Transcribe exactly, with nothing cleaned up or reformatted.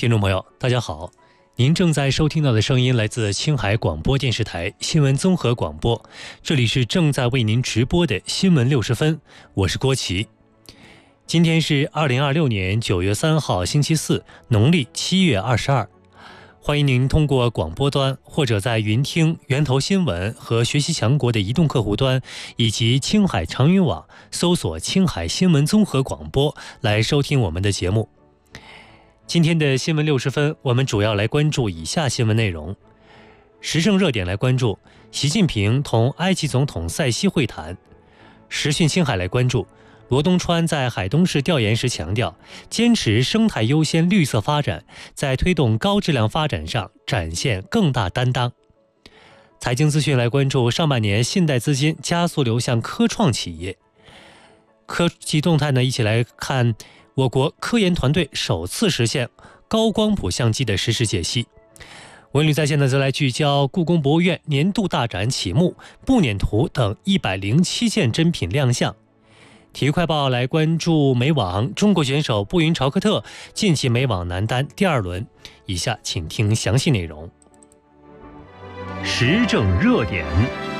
听众朋友，大家好，您正在收听到的声音来自青海广播电视台新闻综合广播，这里是正在为您直播的新闻六十分，我是郭琦。今天是二零二六年九月三号星期四，农历七月二十二。欢迎您通过广播端或者在云听、源头新闻和学习强国的移动客户端，以及青海长云网搜索青海新闻综合广播来收听我们的节目。今天的新闻六十分，我们主要来关注以下新闻内容。时政热点来关注习近平同埃及总统塞西会谈。时讯青海来关注罗东川在海东市调研时强调，坚持生态优先、绿色发展，在推动高质量发展上展现更大担当。财经资讯来关注上半年信贷资金加速流向科创企业。科技动态呢，一起来看我国科研团队首次实现高光谱相机的实时解析。文旅在线呢，则来聚焦故宫博物院年度大展启幕、步辇图等一百零七件珍品亮相。体育快报来关注美网，中国选手布云朝克特晋级美网男单第二轮。以下请听详细内容。时政热点。